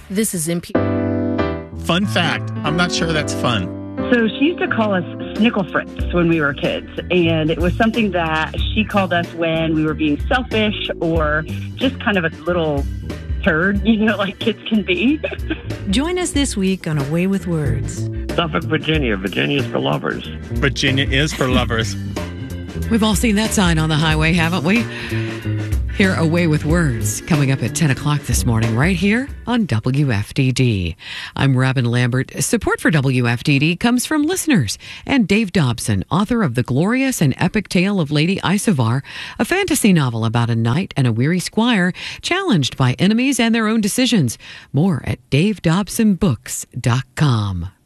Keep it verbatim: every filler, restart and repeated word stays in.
This is N P. Fun fact, I'm not sure that's fun. So she used to call us Snickle Fritz when we were kids, and it was something that she called us when we were being selfish or just kind of a little turd, you know, like kids can be. Join us this week on A Way with Words. Suffolk, Virginia. Virginia's for lovers. Virginia is for lovers. We've all seen that sign on the highway, haven't we? Hear A Way with Words coming up at ten o'clock this morning right here on W F D D. I'm Robin Lambert. Support for W F D D comes from listeners and Dave Dobson, author of The Glorious and Epic Tale of Lady Isovar, a fantasy novel about a knight and a weary squire challenged by enemies and their own decisions. More at dave dobson books dot com.